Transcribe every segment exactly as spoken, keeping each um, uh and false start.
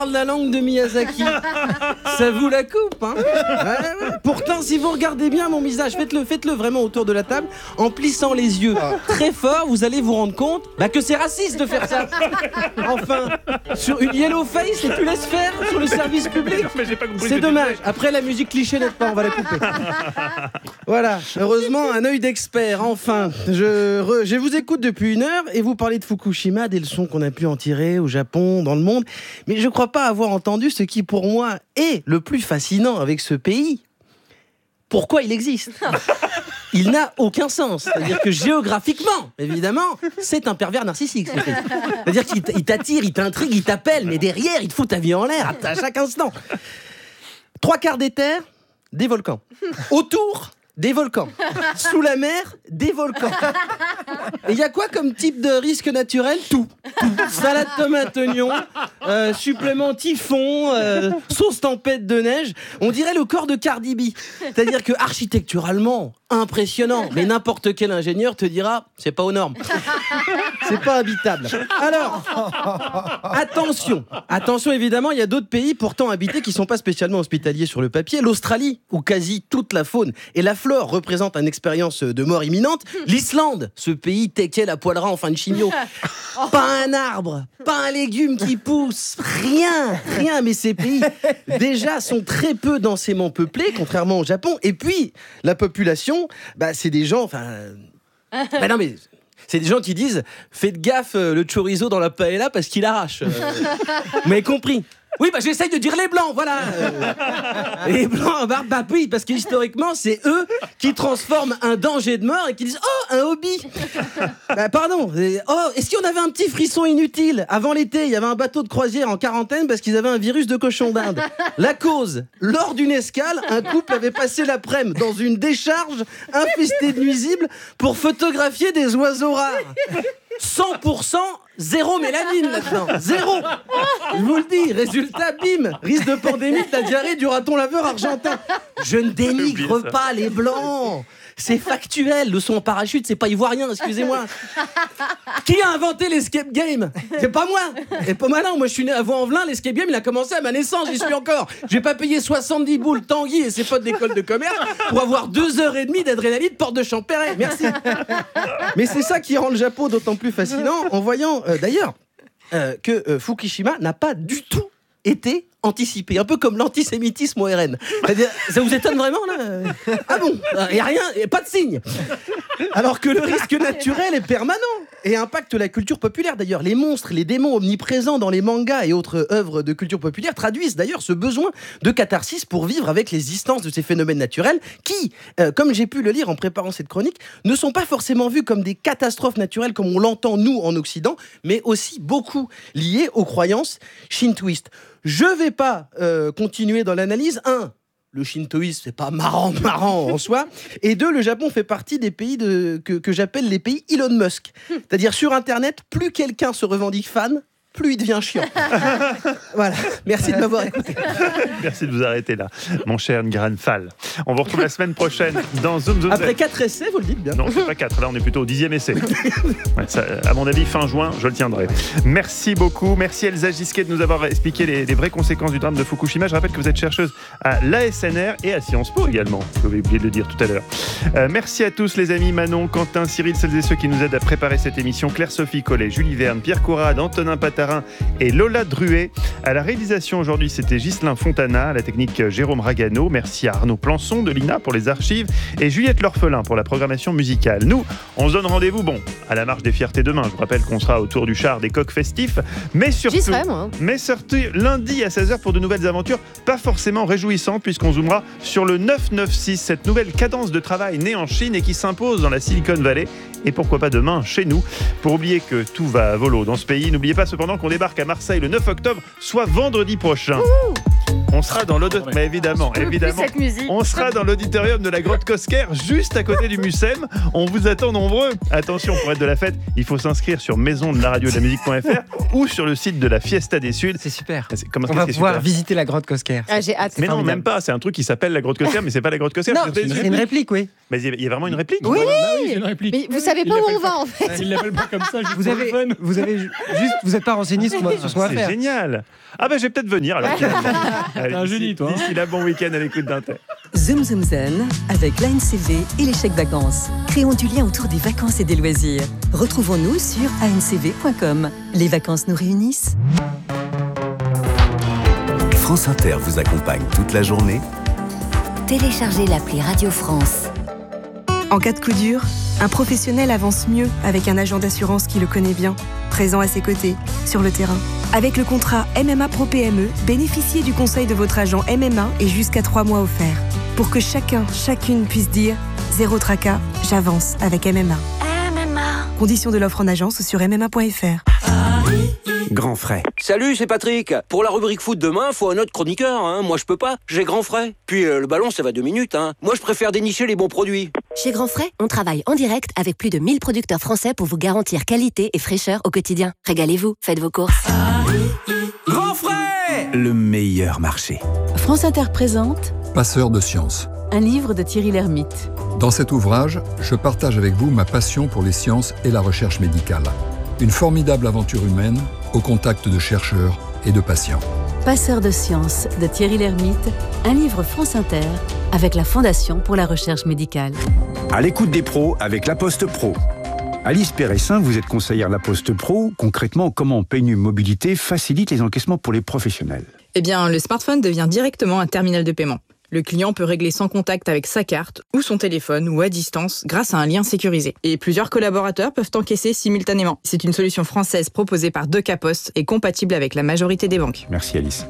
la langue de Miyazaki. Ça vous la coupe, hein. Ouais, ouais. Pourtant, si vous regardez bien mon visage, faites-le, faites-le vraiment autour de la table, en plissant les yeux très fort, vous allez vous rendre compte bah, que c'est raciste de faire ça. Enfin, sur une yellow face et tu laisses faire sur le service public. Mais j'ai pas compris C'est ce que tu dommage. disais. Après, la musique cliché n'est pas, on va la couper. Voilà. Heureusement, un œil d'expert. Enfin, je, re- je vous écoute depuis une heure et vous parlez de Fukushima, des leçons qu'on a pu en tirer au Japon, dans le monde. Mais je crois pas avoir entendu ce qui, pour moi, est le plus fascinant avec ce pays. Pourquoi il existe ? Il n'a aucun sens. C'est-à-dire que géographiquement, évidemment, c'est un pervers narcissique. ce pays. C'est-à-dire qu'il t- il t'attire, il t'intrigue, il t'appelle, mais derrière, il te fout ta vie en l'air à, à chaque instant. Trois quarts des terres, des volcans. Autour, des volcans. Sous la mer, des volcans. Et il y a quoi comme type de risque naturel ? Tout. Tout. Salade tomate oignon, euh, supplément typhon, euh, sauce tempête de neige. On dirait le corps de Cardi B. C'est-à-dire que architecturalement, impressionnant. Mais n'importe quel ingénieur te dira, c'est pas aux normes. C'est pas habitable. Alors, attention. Attention, évidemment, il y a d'autres pays pourtant habités qui sont pas spécialement hospitaliers sur le papier. L'Australie, où quasi toute la faune et la flore représentent une expérience de mort imminente. L'Islande, ce pays teckel à poil ras en fin de chimio. Pas un arbre, pas un légume qui pousse, rien, rien. Mais ces pays, déjà, sont très peu densément peuplés, contrairement au Japon. Et puis, la population, bah, c'est des gens, enfin... Bah non, mais... C'est des gens qui disent « Faites gaffe, euh, le chorizo dans la paella parce qu'il arrache. Euh, » Vous m'avez compris ? Oui, bah j'essaye de dire les blancs, voilà. Euh, les blancs, bah, bah oui, parce que historiquement, c'est eux qui transforment un danger de mort et qui disent « Oh, un hobby !» Bah pardon, oh, est-ce qu'on avait un petit frisson inutile ? Avant l'été, il y avait un bateau de croisière en quarantaine parce qu'ils avaient un virus de cochon d'Inde. La cause, lors d'une escale, un couple avait passé l'après-midi dans une décharge infestée de nuisibles pour photographier des oiseaux rares. cent pour cent zéro mélanine là-dedans. Zéro. Je vous le dis. Résultat, bim. Risque de pandémie de la diarrhée du raton laveur argentin. Je ne dénigre pas les blancs. C'est factuel. Le saut en parachute, c'est pas ivoirien, excusez-moi. Qui a inventé l'escape game ? C'est pas moi. Et pas malin. Moi, je suis né à Vaux-en-Velin. L'escape game, il a commencé à ma naissance. J'y suis encore. J'ai pas payé soixante-dix boules Tanguy et ses potes d'école de commerce pour avoir deux heures et demie d'adrénaline porte de Champéret. Merci. Mais c'est ça qui rend le Japon d'autant plus fascinant en voyant, euh, d'ailleurs, euh, que euh, Fukushima n'a pas du tout été anticipé, un peu comme l'antisémitisme au R N. C'est-à-dire, ça vous étonne vraiment là ? Ah bon ? Il n'y a rien, y a pas de signe. Alors que le risque naturel est permanent et impacte la culture populaire. D'ailleurs, les monstres, les démons omniprésents dans les mangas et autres œuvres de culture populaire traduisent d'ailleurs ce besoin de catharsis pour vivre avec l'existence de ces phénomènes naturels qui, euh, comme j'ai pu le lire en préparant cette chronique, ne sont pas forcément vus comme des catastrophes naturelles comme on l'entend nous en Occident, mais aussi beaucoup liés aux croyances shintoïstes. Je vais pas euh, continuer dans l'analyse. Un, le shintoïsme, c'est pas marrant, marrant en soi. Et deux, le Japon fait partie des pays de, que, que j'appelle les pays Elon Musk. C'est-à-dire, sur Internet, plus quelqu'un se revendique fan, plus il devient chiant. Voilà. Merci de m'avoir écouté. Merci de vous arrêter là, mon cher Ngran Fall. On vous retrouve la semaine prochaine dans Zoom Zoom. Après quatre essais, vous le dites bien. Non, c'est pas quatre. Là, on est plutôt au dixième essai. Ouais, ça, à mon avis, fin juin, je le tiendrai. Merci beaucoup. Merci Elsa Gisquet de nous avoir expliqué les, les vraies conséquences du drame de Fukushima. Je rappelle que vous êtes chercheuse à l'A S N R et à Sciences Po également. Vous avez oublié de le dire tout à l'heure. Euh, merci à tous les amis, Manon, Quentin, Cyril, celles et ceux qui nous aident à préparer cette émission. Claire-Sophie Collet, Julie Verne, Pierre Courade, Antonin Patarin et Lola Druet. À la réalisation aujourd'hui, c'était Ghislain Fontana, à la technique Jérôme Ragano. Merci à Arnaud Plançon de l'I N A pour les archives et Juliette L'Orphelin pour la programmation musicale. Nous, on se donne rendez-vous, bon, à la Marche des Fiertés demain. Je vous rappelle qu'on sera autour du char des coqs festifs, mais surtout, J'y serai, moi. mais surtout lundi à seize heures pour de nouvelles aventures, pas forcément réjouissantes, puisqu'on zoomera sur le neuf cent quatre-vingt-seize, cette nouvelle cadence de travail née en Chine et qui s'impose dans la Silicon Valley. Et pourquoi pas demain chez nous. Pour oublier que tout va à volo dans ce pays, n'oubliez pas cependant qu'on débarque à Marseille le neuf octobre, soit vendredi prochain. Ouh. On sera dans l'auditorium, mais évidemment, évidemment, on sera dans l'auditorium de la Grotte Cosquer, juste à côté du Mucem. On vous attend nombreux. Attention, pour être de la fête, il faut s'inscrire sur maison de la radio de la musique point f r ou sur le site de la Fiesta des Suds. C'est super. C'est, comment, on va c'est pouvoir super visiter la Grotte Cosquer. Ah, j'ai hâte. Mais non, formidable. même pas. C'est un truc qui s'appelle la Grotte Cosquer, mais c'est pas la Grotte Cosquer. Non, c'est, c'est une réplique, oui. Mais il y a vraiment une réplique. Oui, bah oui, c'est une réplique. mais vous savez pas où on va en fait. Il l'appelle pas comme ça, juste Vous pour le avez, fun. vous avez ju- juste, vous n'êtes pas renseigné sur, sur ce qu'on va C'est faire. génial. Ah ben je vais peut-être venir alors. Allez, un génie, d'ici- toi, hein. D'ici là, bon week-end à l'écoute d'Inter. Zoom Zoom Zen avec l'A N C V et les chèques vacances. Créons du lien autour des vacances et des loisirs. Retrouvons-nous sur a n c v point com. Les vacances nous réunissent. France Inter vous accompagne toute la journée. Téléchargez l'appli Radio France. En cas de coup dur, un professionnel avance mieux avec un agent d'assurance qui le connaît bien, présent à ses côtés, sur le terrain. Avec le contrat M M A Pro P M E, bénéficiez du conseil de votre agent M M A et jusqu'à trois mois offerts. Pour que chacun, chacune puisse dire « Zéro tracas, j'avance avec M M A ». M M A. Conditions de l'offre en agence sur m m a point f r. Grand frais. Salut, c'est Patrick. Pour la rubrique foot demain, faut un autre chroniqueur. Hein. Moi, je peux pas. J'ai grand frais. Puis euh, le ballon, ça va deux minutes. Hein. Moi, je préfère dénicher les bons produits. Chez Grand Frais, on travaille en direct avec plus de mille producteurs français pour vous garantir qualité et fraîcheur au quotidien. Régalez-vous, faites vos courses. Grand frais, le meilleur marché. France Inter présente Passeur de sciences. un livre de Thierry Lhermitte. Dans cet ouvrage, je partage avec vous ma passion pour les sciences et la recherche médicale. Une formidable aventure humaine au contact de chercheurs et de patients. Passeur de sciences de Thierry Lhermitte, un livre France Inter avec la Fondation pour la recherche médicale. À l'écoute des pros avec La Poste Pro. Alice Péressin, vous êtes conseillère La Poste Pro. Concrètement, comment P N U Mobilité facilite les encaissements pour les professionnels? Eh bien, le smartphone devient directement un terminal de paiement. Le client peut régler sans contact avec sa carte ou son téléphone ou à distance grâce à un lien sécurisé. Et plusieurs collaborateurs peuvent encaisser simultanément. C'est une solution française proposée par Deux K Post et compatible avec la majorité des banques. Merci Alice.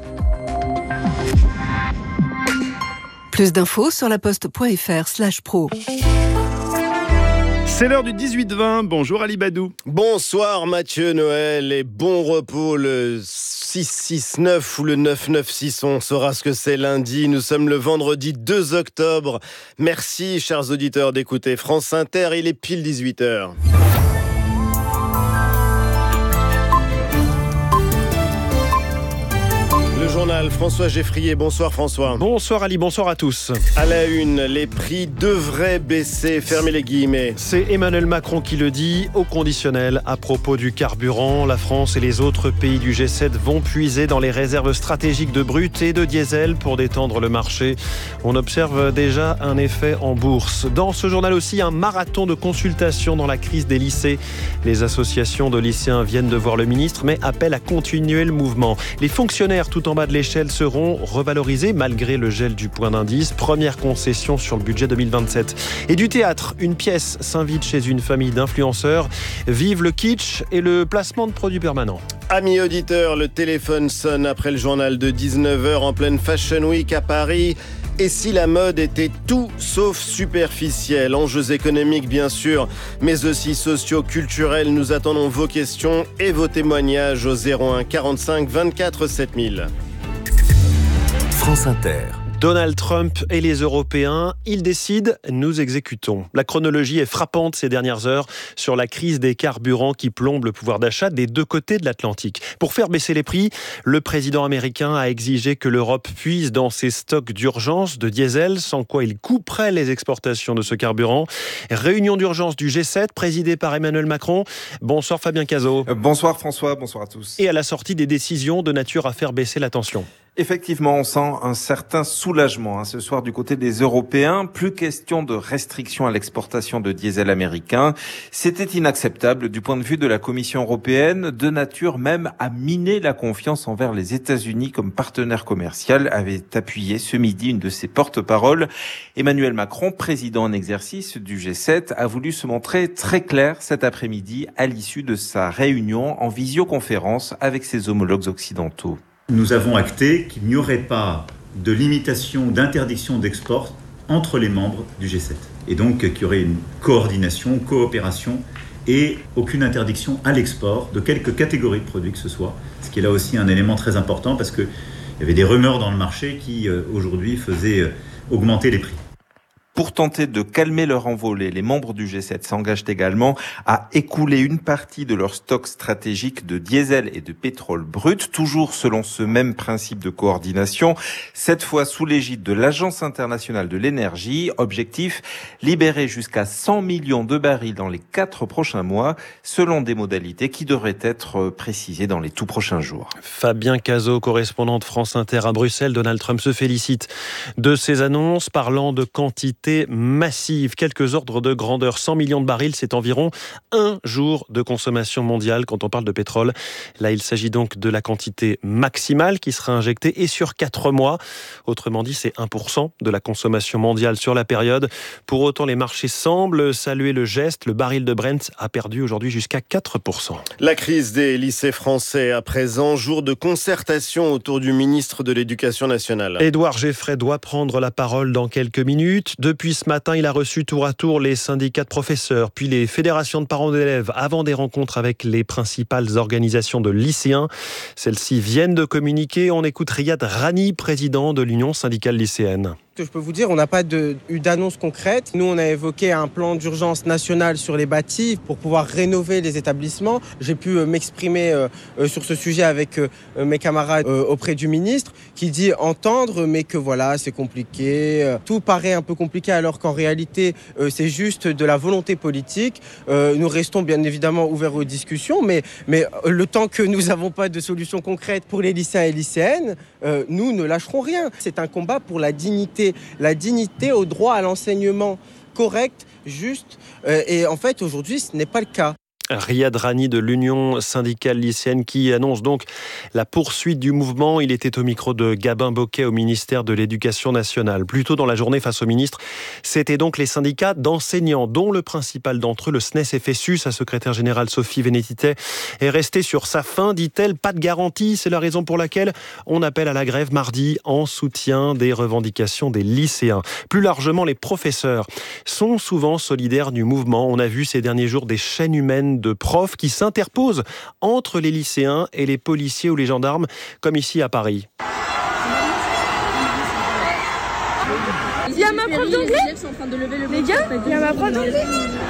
Plus d'infos sur laposte.fr slash pro. C'est l'heure du dix-huit vingt. Bonjour Ali Badou. Bonsoir Mathieu Noël et bon repos le six six neuf ou le neuf neuf six. On saura ce que c'est lundi. Nous sommes le vendredi deux octobre. Merci chers auditeurs d'écouter France Inter. Il est pile dix-huit heures. Le journal, François Geffrier. Bonsoir François. Bonsoir Ali, bonsoir à tous. À la une, les prix devraient baisser. Fermez les guillemets. C'est Emmanuel Macron qui le dit au conditionnel à propos du carburant. La France et les autres pays du G sept vont puiser dans les réserves stratégiques de brut et de diesel pour détendre le marché. On observe déjà un effet en bourse. Dans ce journal aussi, un marathon de consultation dans la crise des lycées. Les associations de lycéens viennent de voir le ministre, mais appellent à continuer le mouvement. Les fonctionnaires tout en bas de l'échelle seront revalorisés malgré le gel du point d'indice. Première concession sur le budget deux mille vingt-sept. Et du théâtre, une pièce s'invite chez une famille d'influenceurs. Vive le kitsch et le placement de produits permanents. Amis auditeurs, le téléphone sonne après le journal de dix-neuf heures en pleine Fashion Week à Paris. Et si la mode était tout sauf superficielle? Enjeux économiques bien sûr, mais aussi socio-culturels. Nous attendons vos questions et vos témoignages au zéro un quarante-cinq vingt-quatre sept mille. France Inter. Donald Trump et les Européens, ils décident, nous exécutons. La chronologie est frappante ces dernières heures sur la crise des carburants qui plombe le pouvoir d'achat des deux côtés de l'Atlantique. Pour faire baisser les prix, le président américain a exigé que l'Europe puise dans ses stocks d'urgence de diesel, sans quoi il couperait les exportations de ce carburant. Réunion d'urgence du G sept présidée par Emmanuel Macron. Bonsoir Fabien Cazot. Bonsoir François, bonsoir à tous. Et à la sortie des décisions de nature à faire baisser la tension. Effectivement, on sent un certain soulagement hein, ce soir du côté des Européens. Plus question de restrictions à l'exportation de diesel américain. C'était inacceptable du point de vue de la Commission européenne, de nature même à miner la confiance envers les États-Unis comme partenaire commercial, avait appuyé ce midi une de ses porte-paroles. Emmanuel Macron, président en exercice du G sept, a voulu se montrer très clair cet après-midi à l'issue de sa réunion en visioconférence avec ses homologues occidentaux. Nous avons acté qu'il n'y aurait pas de limitation, d'interdiction d'export entre les membres du G sept. Et donc qu'il y aurait une coordination, coopération et aucune interdiction à l'export de quelque catégorie de produits que ce soit. Ce qui est là aussi un élément très important parce qu'il y avait des rumeurs dans le marché qui aujourd'hui faisaient augmenter les prix. Pour tenter de calmer leur envolée, les membres du G sept s'engagent également à écouler une partie de leur stock stratégique de diesel et de pétrole brut, toujours selon ce même principe de coordination, cette fois sous l'égide de l'Agence internationale de l'énergie. Objectif, libérer jusqu'à cent millions de barils dans les quatre prochains mois, selon des modalités qui devraient être précisées dans les tout prochains jours. Fabien Cazot, correspondant de France Inter à Bruxelles. Donald Trump se félicite de ces annonces, parlant de quantité massive. Quelques ordres de grandeur. cent millions de barils, c'est environ un jour de consommation mondiale quand on parle de pétrole. Là, il s'agit donc de la quantité maximale qui sera injectée et sur quatre mois. Autrement dit, c'est un pour cent de la consommation mondiale sur la période. Pour autant, les marchés semblent saluer le geste. Le baril de Brent a perdu aujourd'hui jusqu'à quatre pour cent. La crise des lycées français à présent, jour de concertation autour du ministre de l'Éducation nationale. Édouard Geffray doit prendre la parole dans quelques minutes. Depuis ce matin, il a reçu tour à tour les syndicats de professeurs, puis les fédérations de parents d'élèves, avant des rencontres avec les principales organisations de lycéens. Celles-ci viennent de communiquer. On écoute Riyad Rani, président de l'Union syndicale lycéenne. Je peux vous dire, on n'a pas de, eu d'annonce concrète. Nous, on a évoqué un plan d'urgence national sur les bâtis pour pouvoir rénover les établissements. J'ai pu euh, m'exprimer euh, euh, sur ce sujet avec euh, mes camarades euh, auprès du ministre qui dit entendre, mais que voilà, c'est compliqué. Euh, tout paraît un peu compliqué alors qu'en réalité, euh, c'est juste de la volonté politique. Euh, nous restons bien évidemment ouverts aux discussions, mais, mais euh, le temps que nous n'avons pas de solution concrète pour les lycéens et lycéennes, euh, nous ne lâcherons rien. C'est un combat pour la dignité la dignité au droit à l'enseignement correct, juste. Euh, et en fait, aujourd'hui, ce n'est pas le cas. Riyad Rani de l'Union syndicale lycéenne qui annonce donc la poursuite du mouvement. Il était au micro de Gabin Bocquet au ministère de l'Éducation nationale. Plus tôt dans la journée face au ministre, c'était donc les syndicats d'enseignants, dont le principal d'entre eux, le S N E S F S U. Sa secrétaire générale Sophie Vénétité est restée sur sa faim, dit-elle. Pas de garantie, c'est la raison pour laquelle on appelle à la grève mardi en soutien des revendications des lycéens. Plus largement, les professeurs sont souvent solidaires du mouvement. On a vu ces derniers jours des chaînes humaines de profs qui s'interposent entre les lycéens et les policiers ou les gendarmes, comme ici à Paris. Il y a ma prof d'anglais. Les gars, il y a ma prof d'anglais.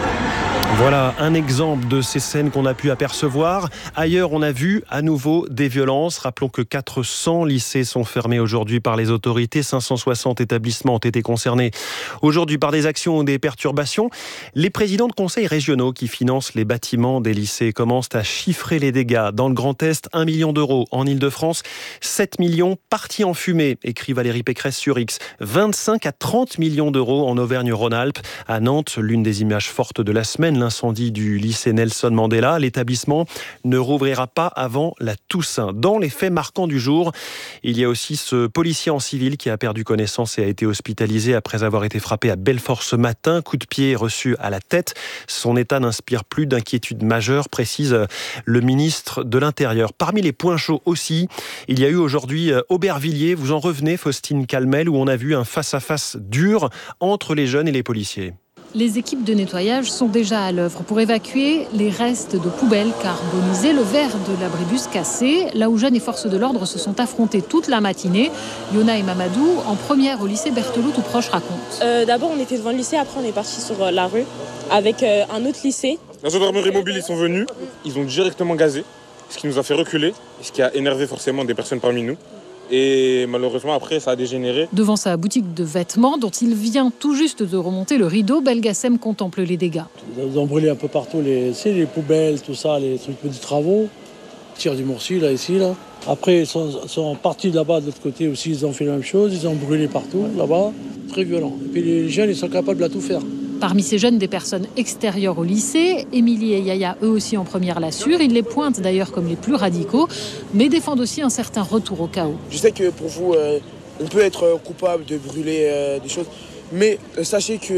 Voilà un exemple de ces scènes qu'on a pu apercevoir. Ailleurs, on a vu à nouveau des violences. Rappelons que quatre cents lycées sont fermés aujourd'hui par les autorités. cinq cent soixante établissements ont été concernés aujourd'hui par des actions ou des perturbations. Les présidents de conseils régionaux qui financent les bâtiments des lycées commencent à chiffrer les dégâts. Dans le Grand Est, un million d'euros. En Ile-de-France, sept millions partis en fumée, écrit Valérie Pécresse sur X. vingt-cinq à trente millions d'euros en Auvergne-Rhône-Alpes. À Nantes, l'une des images fortes de la semaine, l'incendie du lycée Nelson Mandela. L'établissement ne rouvrira pas avant la Toussaint. Dans les faits marquants du jour, il y a aussi ce policier en civil qui a perdu connaissance et a été hospitalisé après avoir été frappé à Belfort ce matin. Coup de pied reçu à la tête. Son état n'inspire plus d'inquiétude majeure, précise le ministre de l'Intérieur. Parmi les points chauds aussi, il y a eu aujourd'hui Aubervilliers, vous en revenez, Faustine Calmel, où on a vu un face-à-face dur entre les jeunes et les policiers. Les équipes de nettoyage sont déjà à l'œuvre pour évacuer les restes de poubelles carbonisées, le verre de l'abribus cassé, là où jeunes et forces de l'ordre se sont affrontés toute la matinée. Yona et Mamadou, en première au lycée Berthelot tout proche, racontent. Euh, d'abord, on était devant le lycée, après on est parti sur la rue avec euh, un autre lycée. La gendarmerie mobile, ils sont venus, ils ont directement gazé, ce qui nous a fait reculer, ce qui a énervé forcément des personnes parmi nous. Et malheureusement, après, ça a dégénéré. Devant sa boutique de vêtements, dont il vient tout juste de remonter le rideau, Belgacem contemple les dégâts. Ils ont brûlé un peu partout les, les poubelles, tout ça, les trucs de travaux. Tir du Mourcy, là, ici, là. Après, ils sont, sont partis là-bas, de l'autre côté aussi, ils ont fait la même chose. Ils ont brûlé partout, là-bas. Très violent. Et puis les jeunes, ils sont capables de tout faire. Parmi ces jeunes, des personnes extérieures au lycée. Émilie et Yaya, eux aussi en première l'assurent. Ils les pointent d'ailleurs comme les plus radicaux, mais défendent aussi un certain retour au chaos. Je sais que pour vous, euh, on peut être coupable de brûler euh, des choses, mais euh, sachez que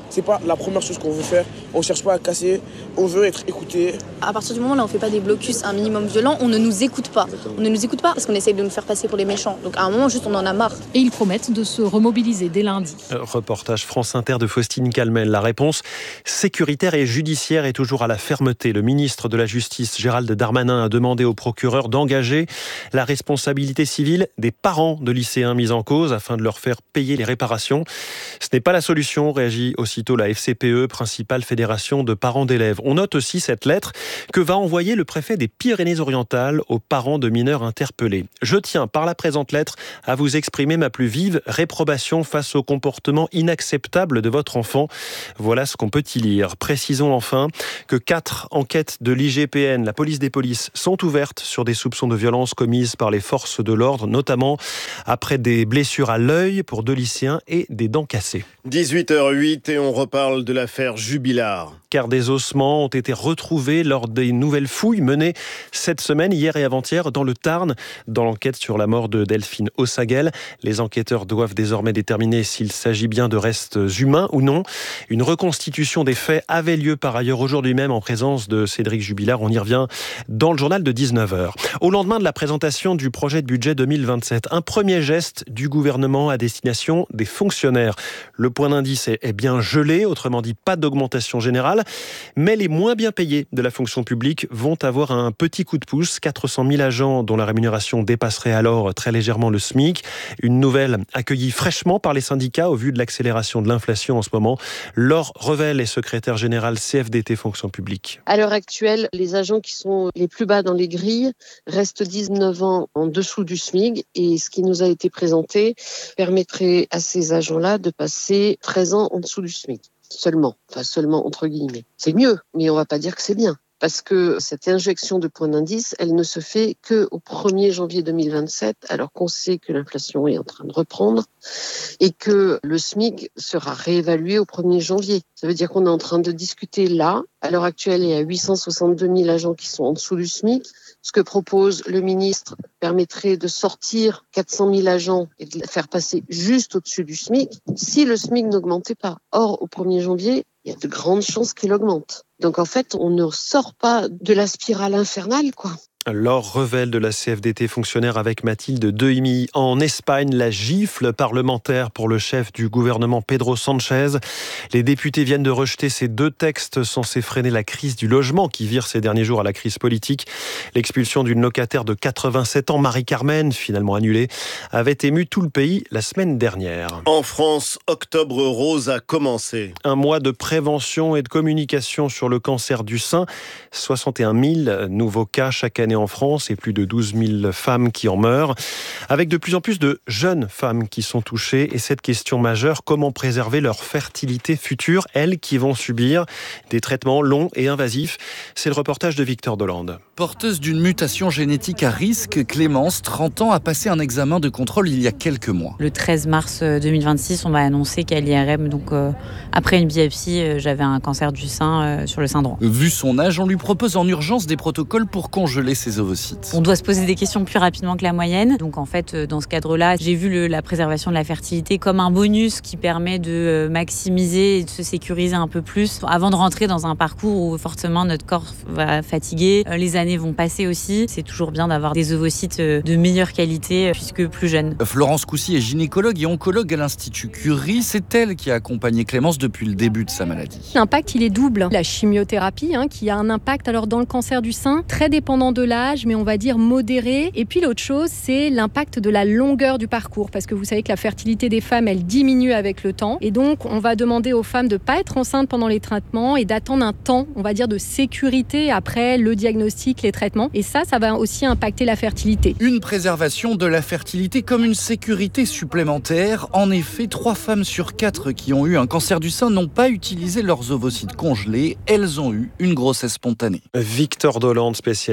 c'est pas la première chose qu'on veut faire. On cherche pas à casser, on veut être écouté. À partir du moment où on fait pas des blocus un minimum violents, on ne nous écoute pas. On ne nous écoute pas parce qu'on essaye de nous faire passer pour les méchants. Donc à un moment, juste, on en a marre. Et ils promettent de se remobiliser dès lundi. Reportage France Inter de Faustine Calmel. La réponse sécuritaire et judiciaire est toujours à la fermeté. Le ministre de la Justice, Gérald Darmanin, a demandé au procureur d'engager la responsabilité civile des parents de lycéens mis en cause afin de leur faire payer les réparations. Ce n'est pas la solution, réagit aussitôt la F C P E, principale fédération de parents d'élèves. On note aussi cette lettre que va envoyer le préfet des Pyrénées-Orientales aux parents de mineurs interpellés. Je tiens par la présente lettre à vous exprimer ma plus vive réprobation face au comportement inacceptable de votre enfant. Voilà ce qu'on peut y lire. Précisons enfin que quatre enquêtes de l'I G P N, la police des polices, sont ouvertes sur des soupçons de violence commises par les forces de l'ordre, notamment après des blessures à l'œil pour deux lycéens et des dents cassées. dix-huit heures huit et on reparle de l'affaire Jubilard. Car des ossements ont été retrouvés lors des nouvelles fouilles menées cette semaine, hier et avant-hier, dans le Tarn. Dans l'enquête sur la mort de Delphine Ossaguel, les enquêteurs doivent désormais déterminer s'il s'agit bien de restes humains ou non. Une reconstitution des faits avait lieu par ailleurs aujourd'hui même en présence de Cédric Jubilard. On y revient dans le journal de dix-neuf heures. Au lendemain de la présentation du projet de budget deux mille vingt-sept, un premier geste du gouvernement à destination des fonctionnaires. Le point d'indice est bien gelé, autrement dit pas d'augmentation générale, mais les moins bien payés de la fonction publique vont avoir un petit coup de pouce. quatre cent mille agents dont la rémunération dépasserait alors très légèrement le SMIC. Une nouvelle accueillie fraîchement par les syndicats au vu de l'accélération de l'inflation en ce moment. Laure Revel est secrétaire générale C F D T Fonction publique. À l'heure actuelle, les agents qui sont les plus bas dans les grilles restent dix-neuf ans en dessous du SMIC et ce qui nous a été présenté permettrait à ces agents-là de passer treize ans en dessous du SMIC. Seulement, enfin seulement entre guillemets. C'est mieux, mais on va pas dire que c'est bien. Parce que cette injection de point d'indice, elle ne se fait qu'au premier janvier deux mille vingt-sept, alors qu'on sait que l'inflation est en train de reprendre et que le SMIC sera réévalué au premier janvier. Ça veut dire qu'on est en train de discuter là. À l'heure actuelle, il y a huit cent soixante-deux mille agents qui sont en dessous du SMIC. Ce que propose le ministre permettrait de sortir quatre cent mille agents et de les faire passer juste au-dessus du SMIC si le SMIC n'augmentait pas. Or, au premier janvier, il y a de grandes chances qu'il augmente. Donc en fait, on ne sort pas de la spirale infernale, quoi. Laure Revel de la C F D T, fonctionnaire avec Mathilde Dehimi. En Espagne, la gifle parlementaire pour le chef du gouvernement Pedro Sánchez. Les députés viennent de rejeter ces deux textes censés freiner la crise du logement qui vire ces derniers jours à la crise politique. L'expulsion d'une locataire de quatre-vingt-sept ans, Marie-Carmen, finalement annulée, avait ému tout le pays la semaine dernière. En France, Octobre Rose a commencé. Un mois de prévention et de communication sur le cancer du sein. soixante et un mille nouveaux cas chaque année en France et plus de douze mille femmes qui en meurent, avec de plus en plus de jeunes femmes qui sont touchées. Et cette question majeure, comment préserver leur fertilité future, elles qui vont subir des traitements longs et invasifs? C'est le reportage de Victor Dolande. Porteuse d'une mutation génétique à risque, Clémence, trente ans, a passé un examen de contrôle il y a quelques mois. Le treize mars deux mille vingt-six, on m'a annoncé qu'à l'I R M, donc euh, après une biopsie, euh, j'avais un cancer du sein euh, sur le sein droit. Vu son âge, on lui propose en urgence des protocoles pour congeler ses ovocytes. On doit se poser des questions plus rapidement que la moyenne. Donc en fait, dans ce cadre-là, j'ai vu le, la préservation de la fertilité comme un bonus qui permet de maximiser et de se sécuriser un peu plus avant de rentrer dans un parcours où forcément notre corps va fatiguer. Les années vont passer aussi. C'est toujours bien d'avoir des ovocytes de meilleure qualité puisque plus jeunes. Florence Coussy est gynécologue et oncologue à l'Institut Curie. C'est elle qui a accompagné Clémence depuis le début de sa maladie. L'impact, il est double. La chimiothérapie, hein, qui a un impact alors dans le cancer du sein, très dépendant de l'âge, mais on va dire modéré. Et puis l'autre chose, c'est l'impact de la longueur du parcours, parce que vous savez que la fertilité des femmes, elle diminue avec le temps. Et donc, on va demander aux femmes de ne pas être enceintes pendant les traitements et d'attendre un temps, on va dire, de sécurité après le diagnostic, les traitements. Et ça, ça va aussi impacter la fertilité. Une préservation de la fertilité comme une sécurité supplémentaire. En effet, trois femmes sur quatre qui ont eu un cancer du sein n'ont pas utilisé leurs ovocytes congelés. Elles ont eu une grossesse spontanée. Victor Dolande, spécialiste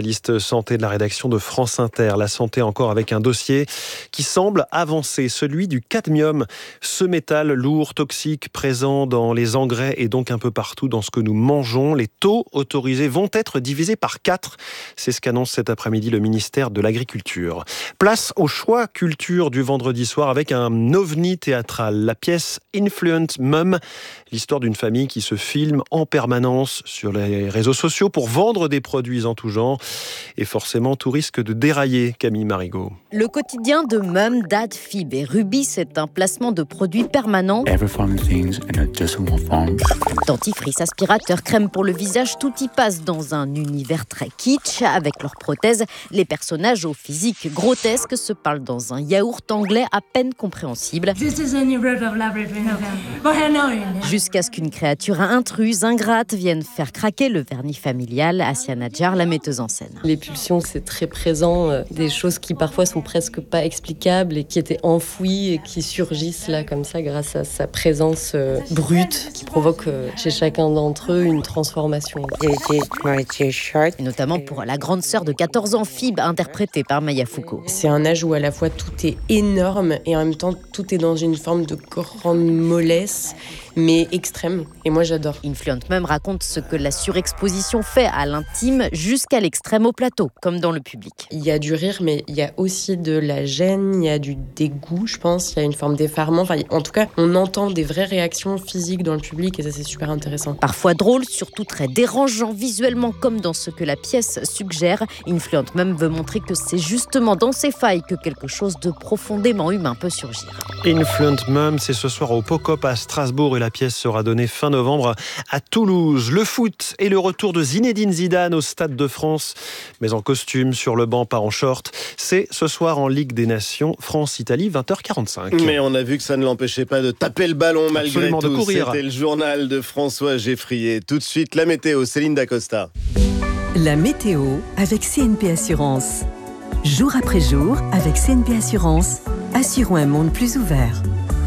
santé de la rédaction de France Inter. La santé encore avec un dossier qui semble avancer, celui du cadmium. Ce métal lourd, toxique, présent dans les engrais et donc un peu partout dans ce que nous mangeons. Les taux autorisés vont être divisés par quatre. C'est ce qu'annonce cet après-midi le ministère de l'Agriculture. Place au choix culture du vendredi soir avec un ovni théâtral. La pièce Influent Mum, l'histoire d'une famille qui se filme en permanence sur les réseaux sociaux pour vendre des produits en tout genre. Et forcément, tout risque de dérailler, Camille Marigot. Le quotidien de Mum, Dad, Phoebe et Ruby, c'est un placement de produits permanent. Dentifrice, aspirateur, crème pour le visage, tout y passe dans un univers très kitsch. Avec leurs prothèses, les personnages au physique grotesque se parlent dans un yaourt anglais à peine compréhensible. Jusqu'à ce qu'une créature intruse, ingrate, vienne faire craquer le vernis familial. Asia Nadjar, la metteuse en scène. Les pulsions, c'est très présent. Euh, des choses qui parfois sont presque pas explicables et qui étaient enfouies et qui surgissent là comme ça grâce à sa présence euh, brute qui provoque euh, chez chacun d'entre eux une transformation. Et notamment pour la grande sœur de quatorze ans, Phoebe, interprétée par Maya Foucault. C'est un âge où à la fois tout est énorme et en même temps tout est dans une forme de grande mollesse, mais extrême. Et moi, j'adore. Influent Mum raconte ce que la surexposition fait à l'intime jusqu'à l'extrême au plateau, comme dans le public. Il y a du rire, mais il y a aussi de la gêne, il y a du dégoût, je pense. Il y a une forme d'effarement. Enfin, en tout cas, on entend des vraies réactions physiques dans le public et ça, c'est super intéressant. Parfois drôle, surtout très dérangeant visuellement, comme dans ce que la pièce suggère. Influent Mum veut montrer que c'est justement dans ces failles que quelque chose de profondément humain peut surgir. Influent Mum, c'est ce soir au Pocop à Strasbourg et la pièce sera donnée fin novembre à Toulouse. Le foot et le retour de Zinedine Zidane au Stade de France, mais en costume, sur le banc, pas en short. C'est ce soir en Ligue des Nations, France-Italie, vingt heures quarante-cinq. Mais on a vu que ça ne l'empêchait pas de taper le ballon malgré Absolument, tout. de courir. C'était le journal de François Geffrier. Tout de suite, la météo, Céline Dacosta. La météo avec C N P Assurance. Jour après jour, avec C N P Assurance, assurons un monde plus ouvert.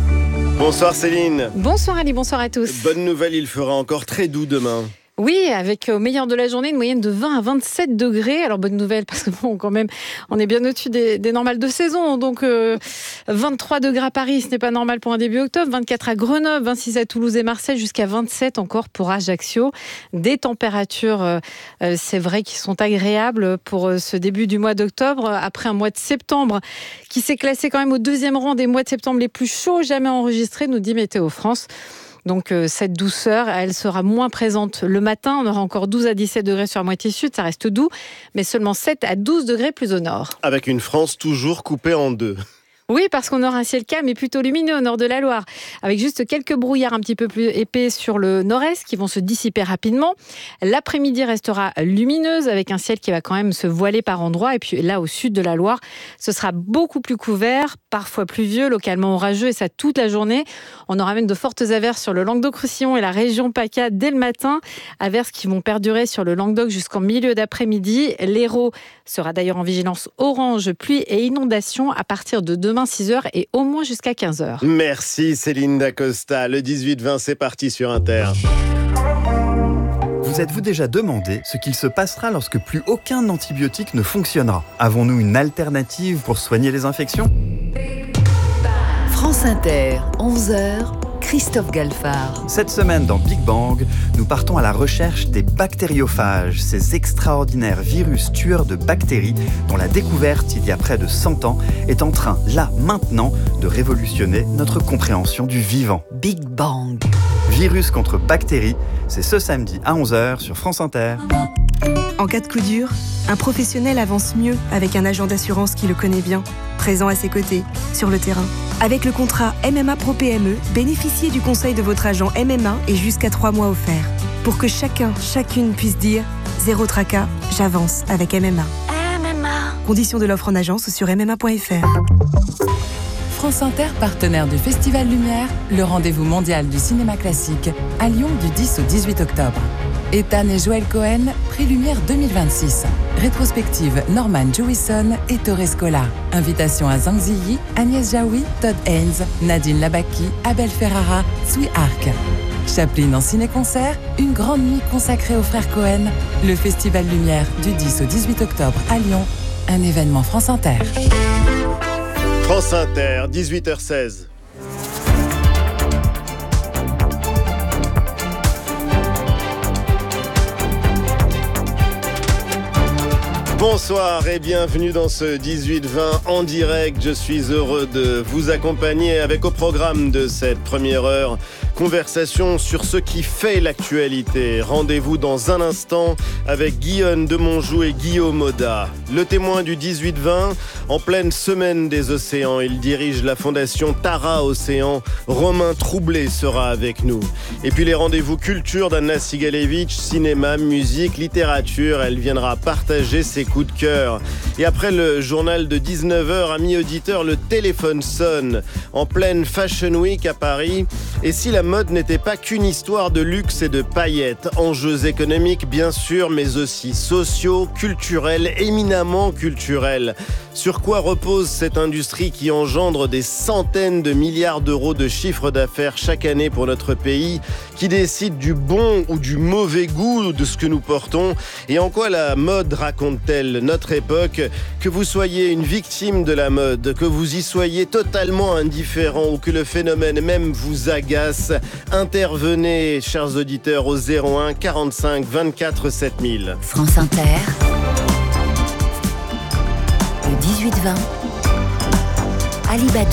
Bonsoir Céline. Bonsoir Ali, bonsoir à tous. Bonne nouvelle, il fera encore très doux demain. Oui, avec au meilleur de la journée, une moyenne de vingt à vingt-sept degrés. Alors, bonne nouvelle, parce que bon, quand même, on est bien au-dessus des, des normales de saison. Donc, euh, vingt-trois degrés à Paris, ce n'est pas normal pour un début octobre. vingt-quatre à Grenoble, vingt-six à Toulouse et Marseille, jusqu'à vingt-sept encore pour Ajaccio. Des températures, euh, c'est vrai, qui sont agréables pour ce début du mois d'octobre. Après un mois de septembre qui s'est classé quand même au deuxième rang des mois de septembre les plus chauds jamais enregistrés, nous dit Météo France. Donc euh, cette douceur, elle sera moins présente le matin. On aura encore douze à dix-sept degrés sur la moitié sud, ça reste doux, mais seulement sept à douze degrés plus au nord. Avec une France toujours coupée en deux. Oui, parce qu'on aura un ciel calme et plutôt lumineux au nord de la Loire, avec juste quelques brouillards un petit peu plus épais sur le nord-est qui vont se dissiper rapidement. L'après-midi restera lumineuse avec un ciel qui va quand même se voiler par endroits. Et puis là, au sud de la Loire, ce sera beaucoup plus couvert, parfois pluvieux, localement orageux, et ça toute la journée. On aura même de fortes averses sur le Languedoc-Roussillon et la région PACA dès le matin. Averses qui vont perdurer sur le Languedoc jusqu'en milieu d'après-midi. L'Hérault sera d'ailleurs en vigilance orange, pluie et inondation à partir de demain six heures et au moins jusqu'à quinze heures. Merci Céline Dacosta. Le dix-huit vingt, c'est parti sur Inter. Vous êtes-vous déjà demandé ce qu'il se passera lorsque plus aucun antibiotique ne fonctionnera ? Avons-nous une alternative pour soigner les infections ? France Inter, onze heures, Christophe Galfard. Cette semaine dans Big Bang, nous partons à la recherche des bactériophages, ces extraordinaires virus tueurs de bactéries dont la découverte il y a près de cent ans est en train, là, maintenant, de révolutionner notre compréhension du vivant. Big Bang. Virus contre bactéries, c'est ce samedi à onze heures sur France Inter. En cas de coup dur, un professionnel avance mieux avec un agent d'assurance qui le connaît bien, présent à ses côtés, sur le terrain. Avec le contrat M M A Pro P M E, bénéficiez du conseil de votre agent M M A et jusqu'à trois mois offerts. Pour que chacun, chacune puisse dire « Zéro tracas, j'avance avec M M A ». M M A. Conditions de l'offre en agence sur m m a point f r. France Inter, partenaire du Festival Lumière, le rendez-vous mondial du cinéma classique, à Lyon du dix au dix-huit octobre. Ethan et Joël Cohen, prix Lumière deux mille vingt-six. Rétrospective Norman Jewison et Torres Scola. Invitation à Zhang Ziyi, Agnès Jaoui, Todd Haynes, Nadine Labaki, Abel Ferrara, Sui Arc. Chaplin en ciné-concert, une grande nuit consacrée aux frères Cohen. Le Festival Lumière du dix au dix-huit octobre à Lyon. Un événement France Inter. France Inter, dix-huit heures seize. Bonsoir et bienvenue dans ce dix-huit vingt en direct. Je suis heureux de vous accompagner avec au programme de cette première heure, conversation sur ce qui fait l'actualité. Rendez-vous dans un instant avec Guyonne Demonjou et Guillaume Audat. Le témoin du dix-huit vingt, en pleine semaine des océans, il dirige la fondation Tara Océan. Romain Troublé sera avec nous. Et puis les rendez-vous culture d'Anna Sigalevitch, cinéma, musique, littérature. Elle viendra partager ses coups de cœur. Et après le journal de dix-neuf heures, amis auditeurs, le téléphone sonne en pleine Fashion Week à Paris. Et si la mode n'était pas qu'une histoire de luxe et de paillettes, enjeux économiques bien sûr, mais aussi sociaux, culturels, éminemment culturels. Sur quoi repose cette industrie qui engendre des centaines de milliards d'euros de chiffre d'affaires chaque année pour notre pays, qui décide du bon ou du mauvais goût de ce que nous portons, et en quoi la mode raconte-t-elle notre époque? Que vous soyez une victime de la mode, que vous y soyez totalement indifférent ou que le phénomène même vous agace, intervenez, chers auditeurs, au zéro un quarante-cinq vingt-quatre sept mille. France Inter, le dix-huit vingt, Ali Badou.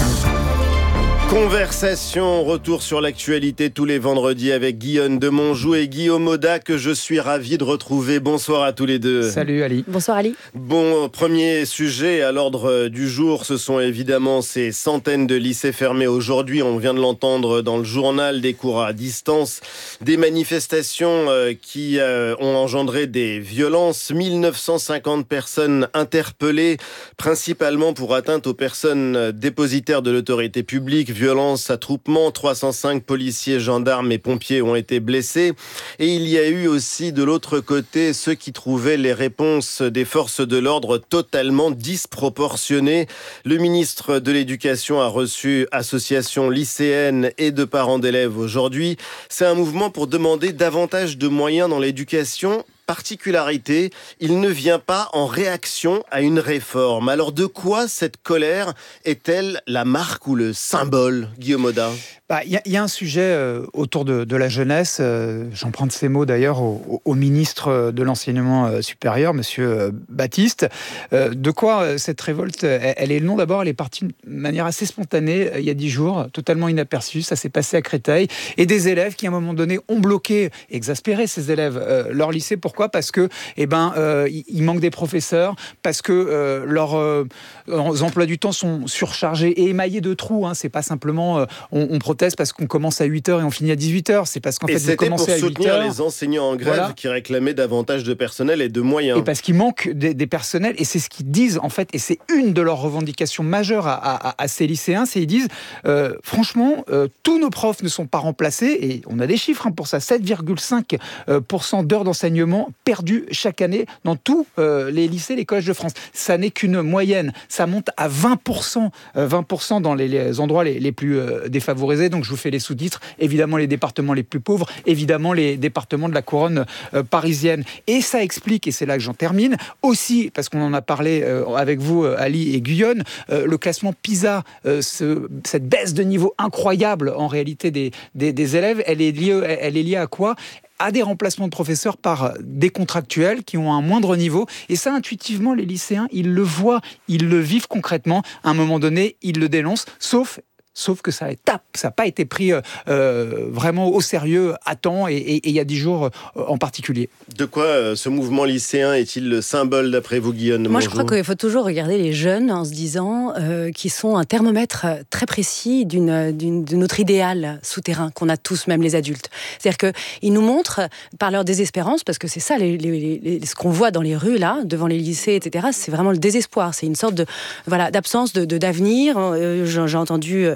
Conversation, retour sur l'actualité tous les vendredis avec Guyonne Demonjou et Guillaume Audat que je suis ravi de retrouver. Bonsoir à tous les deux. Salut Ali. Bonsoir Ali. Bon, premier sujet à l'ordre du jour, ce sont évidemment ces centaines de lycées fermés aujourd'hui. On vient de l'entendre dans le journal, des cours à distance, des manifestations qui ont engendré des violences. mille neuf cent cinquante personnes interpellées, principalement pour atteinte aux personnes dépositaires de l'autorité publique. Violence, attroupement, trois cent cinq policiers, gendarmes et pompiers ont été blessés. Et il y a eu aussi de l'autre côté ceux qui trouvaient les réponses des forces de l'ordre totalement disproportionnées. Le ministre de l'Éducation a reçu associations lycéennes et de parents d'élèves aujourd'hui. C'est un mouvement pour demander davantage de moyens dans l'éducation. Particularité, il ne vient pas en réaction à une réforme. Alors de quoi cette colère est-elle la marque ou le symbole, Guillaume Audat ? Bah, y, y a un sujet euh, autour de, de la jeunesse, euh, j'en prends de ces mots d'ailleurs au, au ministre de l'Enseignement euh, supérieur, monsieur euh, Baptiste. Euh, de quoi euh, cette révolte, elle, elle est le nom d'abord, elle est partie de manière assez spontanée euh, il y a dix jours, totalement inaperçue, ça s'est passé à Créteil, et des élèves qui à un moment donné ont bloqué, exaspéré ces élèves, euh, leur lycée. Pourquoi ? Parce que, eh ben, euh, il manque des professeurs, parce que euh, leurs euh, emplois du temps sont surchargés et émaillés de trous, hein. C'est pas simplement euh, on, on proteste parce qu'on commence à huit heures et on finit à dix-huit heures. C'est parce qu'en fait, vous commencez à huit heures. Et c'était pour soutenir les enseignants en grève, voilà, qui réclamaient davantage de personnel et de moyens. Et parce qu'il manque des, des personnels, et c'est ce qu'ils disent, en fait, et c'est une de leurs revendications majeures à, à, à ces lycéens, c'est qu'ils disent, euh, franchement, euh, tous nos profs ne sont pas remplacés, et on a des chiffres hein, pour ça, sept virgule cinq pour cent d'heures d'enseignement perdues chaque année dans tous euh, les lycées, les collèges de France. Ça n'est qu'une moyenne, ça monte à vingt pour cent, euh, vingt pour cent dans les, les endroits les, les plus euh, défavorisés. Donc je vous fais les sous-titres, évidemment les départements les plus pauvres, évidemment les départements de la couronne euh, parisienne. Et ça explique, et c'est là que j'en termine, aussi, parce qu'on en a parlé euh, avec vous, Ali et Guyonne, euh, le classement PISA, euh, ce, cette baisse de niveau incroyable en réalité des, des, des élèves, elle est liée, elle est liée à quoi ? À des remplacements de professeurs par des contractuels qui ont un moindre niveau. Et ça, intuitivement, les lycéens, ils le voient, ils le vivent concrètement. À un moment donné, ils le dénoncent, sauf... Sauf que ça n'a pas été pris euh, vraiment au sérieux à temps et il y a dix jours euh, en particulier. De quoi euh, ce mouvement lycéen est-il le symbole d'après vous, Guillaume ? Moi, je crois qu'il faut toujours regarder les jeunes en se disant euh, qu'ils sont un thermomètre très précis d'une, d'une, de notre idéal souterrain qu'on a tous, même les adultes. C'est-à-dire qu'ils nous montrent par leur désespérance, parce que c'est ça, les, les, les, ce qu'on voit dans les rues, là, devant les lycées, et cetera, c'est vraiment le désespoir. C'est une sorte de, voilà, d'absence de, de, d'avenir. Euh, j'ai, j'ai entendu... Euh,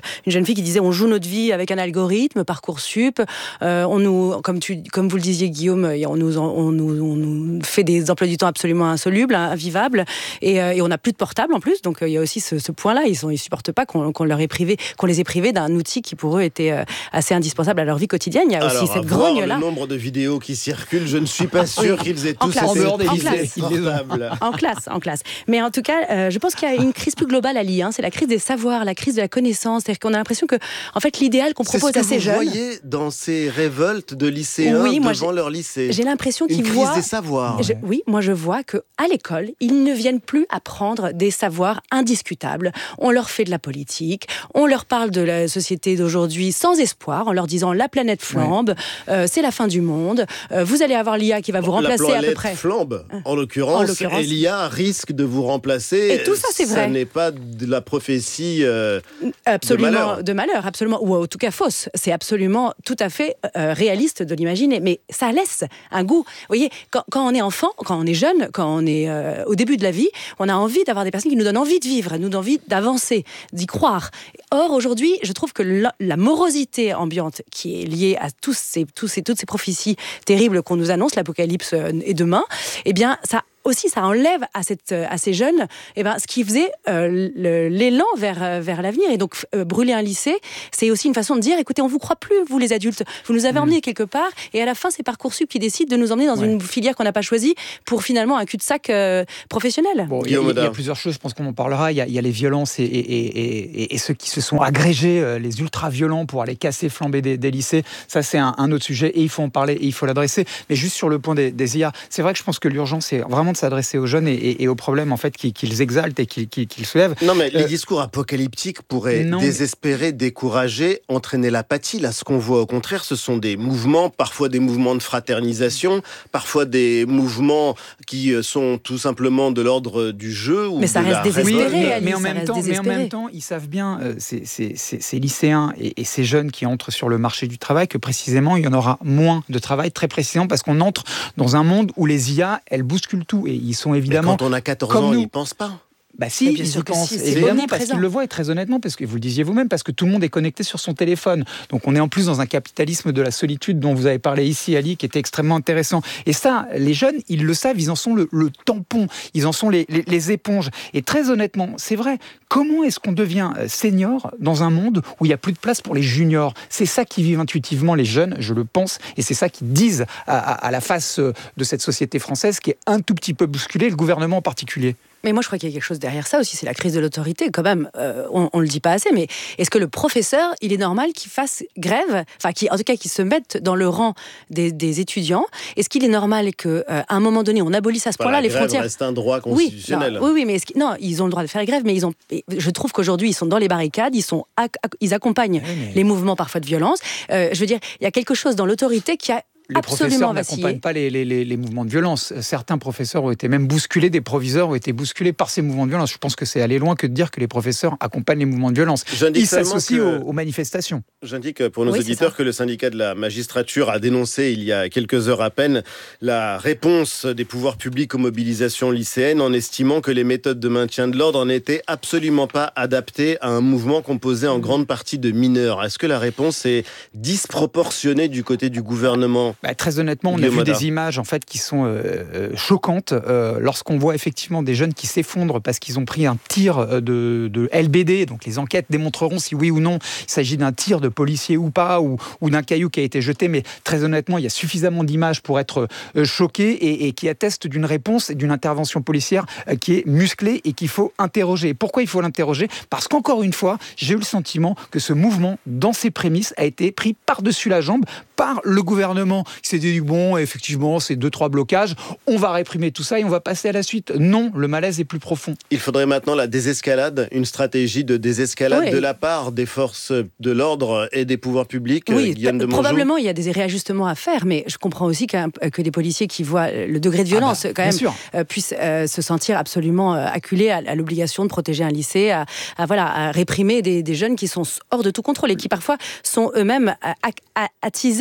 une jeune fille qui disait on joue notre vie avec un algorithme, Parcoursup, euh, on nous, comme, tu, comme vous le disiez Guillaume, on nous, on, nous, on nous fait des emplois du temps absolument insolubles, invivables, et, euh, et on n'a plus de portable en plus, donc il euh, y a aussi ce, ce point-là, ils ne supportent pas qu'on, qu'on, leur ait privé, qu'on les ait privés d'un outil qui pour eux était euh, assez indispensable à leur vie quotidienne. Il y a Alors, aussi cette grogne-là. Le nombre de vidéos qui circulent, je ne suis pas sûr oui. qu'ils aient tous en été en classe. portables. En classe, en classe. Mais en tout cas, euh, je pense qu'il y a une crise plus globale à lier, hein, c'est la crise des savoirs, la crise de la connaissance, c'est-à-dire qu'on a l'impression que, en fait, l'idéal qu'on propose c'est ce que à ces jeunes... vous voyez dans ces révoltes de lycéens oui, moi, devant leur lycée. J'ai l'impression qu'ils Une voient... crise des savoirs. Je, oui, moi je vois qu'à l'école, ils ne viennent plus apprendre des savoirs indiscutables. On leur fait de la politique, on leur parle de la société d'aujourd'hui sans espoir, en leur disant la planète flambe, ouais. euh, c'est la fin du monde, euh, vous allez avoir l'I A qui va vous remplacer la à peu près. La planète flambe, en l'occurrence, en l'occurrence, et l'I A risque de vous remplacer. Et tout ça, c'est vrai. Ça n'est pas de la prophétie euh, absolument, de malheur. De malheur, absolument, ou en tout cas fausse. C'est absolument tout à fait euh, réaliste de l'imaginer, mais ça laisse un goût. Vous voyez, quand, quand on est enfant, quand on est jeune, quand on est euh, au début de la vie, on a envie d'avoir des personnes qui nous donnent envie de vivre, nous donnent envie d'avancer, d'y croire. Or, aujourd'hui, je trouve que la, la morosité ambiante qui est liée à tous ces, tous ces, toutes ces prophéties terribles qu'on nous annonce, l'apocalypse est demain, eh bien, ça aussi, ça enlève à, cette, à ces jeunes eh ben, ce qui faisait euh, le, l'élan vers, vers l'avenir. Et donc, euh, brûler un lycée, c'est aussi une façon de dire, écoutez, on ne vous croit plus, vous les adultes. Vous nous avez mmh. emmenés quelque part, et à la fin, c'est Parcoursup qui décide de nous emmener dans ouais. une filière qu'on n'a pas choisie pour finalement un cul-de-sac euh, professionnel. Bon, il, y a, il y a plusieurs choses, je pense qu'on en parlera. Il y a, il y a les violences et, et, et, et, et ceux qui se sont agrégés, euh, les ultra-violents pour aller casser, flamber des, des lycées. Ça, c'est un, un autre sujet, et il faut en parler, et il faut l'adresser. Mais juste sur le point des, des I A, c'est vrai que je pense que l'urgence, c'est vraiment de s'adresser aux jeunes et, et, et aux problèmes en fait qu'ils, qu'ils exaltent et qu'ils, qu'ils soulèvent. Non mais euh, les discours apocalyptiques pourraient non, désespérer, décourager, entraîner l'apathie. Là, ce qu'on voit au contraire, ce sont des mouvements, parfois des mouvements de fraternisation, parfois des mouvements qui sont tout simplement de l'ordre du jeu ou mais ça de reste la désespéré, révolte. Mais, Alice, mais, en même temps, mais en même temps, ils savent bien, euh, ces, ces, ces, ces lycéens et, et ces jeunes qui entrent sur le marché du travail, que précisément, il y en aura moins de travail, très précisément, parce qu'on entre dans un monde où les I A, elles bousculent tout. Et ils sont évidemment... Mais quand on a quatorze ans, ils n'y pensent pas. Bah si, ils y pensent, si, évidemment, parce qu'ils le voient, et très honnêtement, parce que vous le disiez vous-même, parce que tout le monde est connecté sur son téléphone. Donc on est en plus dans un capitalisme de la solitude dont vous avez parlé ici, Ali, qui était extrêmement intéressant. Et ça, les jeunes, ils le savent, ils en sont le, le tampon, ils en sont les, les, les éponges. Et très honnêtement, c'est vrai, comment est-ce qu'on devient senior dans un monde où il n'y a plus de place pour les juniors ? C'est ça qui vivent intuitivement les jeunes, je le pense, et c'est ça qu'ils disent à, à, à la face de cette société française qui est un tout petit peu bousculée, le gouvernement en particulier. Mais moi, je crois qu'il y a quelque chose derrière ça aussi, c'est la crise de l'autorité, quand même. Euh, on ne le dit pas assez, mais est-ce que le professeur, il est normal qu'il fasse grève, enfin, qui, en tout cas, qu'il se mette dans le rang des, des étudiants ? Est-ce qu'il est normal qu'à euh, un moment donné, on abolisse à ce point-là voilà, les frontières ? Reste un droit constitutionnel. Oui, non, oui, oui, mais est-ce non, ils ont le droit de faire grève, mais ils ont, je trouve qu'aujourd'hui, ils sont dans les barricades, ils, sont, ils accompagnent oui, mais... les mouvements parfois de violence. Euh, je veux dire, il y a quelque chose dans l'autorité qui a les absolument professeurs vacillé. n'accompagnent pas les, les, les, les mouvements de violence. Certains professeurs ont été même bousculés, des proviseurs ont été bousculés par ces mouvements de violence. Je pense que c'est aller loin que de dire que les professeurs accompagnent les mouvements de violence. J'indique Ils s'associent que... aux, aux manifestations. J'indique pour nos oui, auditeurs que le syndicat de la magistrature a dénoncé il y a quelques heures à peine la réponse des pouvoirs publics aux mobilisations lycéennes en estimant que les méthodes de maintien de l'ordre n'étaient absolument pas adaptées à un mouvement composé en grande partie de mineurs. Est-ce que la réponse est disproportionnée du côté du gouvernement ? Bah, très honnêtement, on a vu des images en fait qui sont euh, choquantes euh, lorsqu'on voit effectivement des jeunes qui s'effondrent parce qu'ils ont pris un tir de, de L B D. Donc les enquêtes démontreront si oui ou non il s'agit d'un tir de policier ou pas, ou, ou d'un caillou qui a été jeté. Mais très honnêtement, il y a suffisamment d'images pour être euh, choqué et, et qui attestent d'une réponse et d'une intervention policière euh, qui est musclée et qu'il faut interroger. Pourquoi il faut l'interroger ? Parce qu'encore une fois, j'ai eu le sentiment que ce mouvement, dans ses prémices, a été pris par-dessus la jambe par le gouvernement. Il s'est dit, bon, effectivement, c'est deux, trois blocages, on va réprimer tout ça et on va passer à la suite. Non, le malaise est plus profond. Il faudrait maintenant la désescalade, une stratégie de désescalade oui. de la part des forces de l'ordre et des pouvoirs publics. Oui, Guillaume de Mongeau. Probablement, il y a des réajustements à faire, mais je comprends aussi que des policiers qui voient le degré de violence, ah bah, quand même, sûr. puissent euh, se sentir absolument euh, acculés à, à l'obligation de protéger un lycée, à, à, voilà, à réprimer des, des jeunes qui sont hors de tout contrôle et qui parfois sont eux-mêmes attisés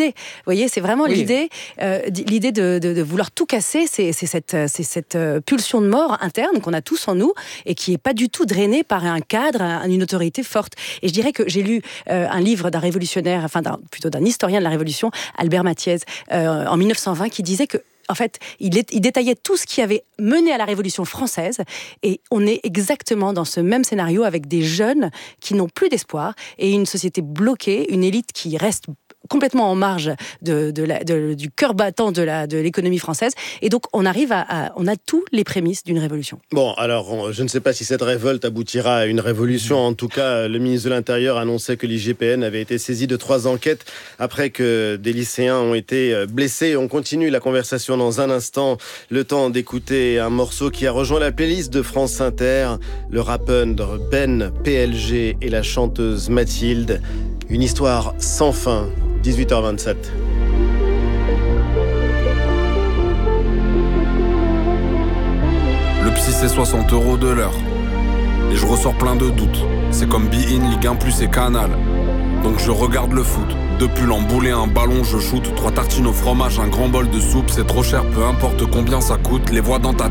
casser. Vous voyez, c'est vraiment oui. l'idée, euh, l'idée de, de, de vouloir tout casser. C'est, c'est, cette, c'est cette pulsion de mort interne qu'on a tous en nous et qui n'est pas du tout drainée par un cadre, une autorité forte. Et je dirais que j'ai lu euh, un livre d'un révolutionnaire, enfin d'un, plutôt d'un historien de la Révolution, Albert Mathiez, euh, en mille neuf cent vingt, qui disait que en fait, il, est, il détaillait tout ce qui avait mené à la Révolution française et on est exactement dans ce même scénario avec des jeunes qui n'ont plus d'espoir et une société bloquée, une élite qui reste complètement en marge de, de la, de, du cœur battant de, la, de l'économie française. Et donc, on arrive à, à... On a tous les prémices d'une révolution. Bon, alors, je ne sais pas si cette révolte aboutira à une révolution. En tout cas, le ministre de l'Intérieur annonçait que l'I G P N avait été saisi de trois enquêtes après que des lycéens ont été blessés. On continue la conversation dans un instant. Le temps d'écouter un morceau qui a rejoint la playlist de France Inter. Le rappeur Ben P L G et la chanteuse Mathilde. Une histoire sans fin. dix-huit heures vingt-sept. Le psy c'est soixante euros de l'heure. Et je ressors plein de doutes. C'est comme Be-In, Ligue un plus et Canal. Donc je regarde le foot. Deux pulls emboulés, un ballon, je shoot. Trois tartines au fromage, un grand bol de soupe. C'est trop cher, peu importe combien ça coûte. Les voix dans ta